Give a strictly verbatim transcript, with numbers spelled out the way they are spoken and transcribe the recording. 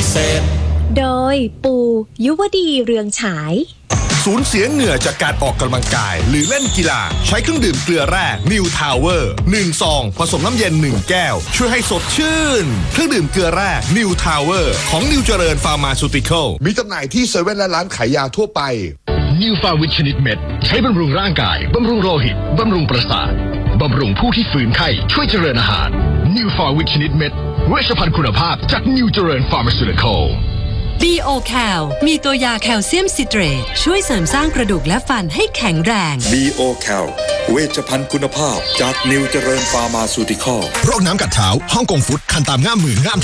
เศษโดยปูยุวดีเรืองฉายสูญเสียเหงื่อจากการออกกำลังกายหรือเล่นกีฬาใช้เครื่องดื่มเกลือแร่ New Tower หนึ่งซองผสมน้ำเย็นหนึ่งแก้วช่วยให้สดชื่นเครื่องดื่มเกลือแร่ New Tower ของ New เจริญ Pharmaceutical มีจำหน่ายที่เซเว่นและร้านขายยาทั่วไป New Fawit ชนิดเม็ดใช้บำรุงร่างกายบำรุงโลหิตบำรุงประสาทบำรุงผู้ที่ฝืนไข้ช่วยเจริญอาหาร New Fawit ชนิดเม็ดเวชภัณฑ์คุณภาพจาก New เจริญ Pharmaceutical บี โอ แคล มีตัวยาแคลเซียมซิเตรตช่วยเสริมสร้างกระดูกและฟันให้แข็งแรงบี โอ แคล เวชภัณฑ์คุณภาพจากนิวเจริญฟาร์มาซูติคอลโรคน้ำกัดเท้าฮ่องกงฟุตคันตามง่ามมือง่าม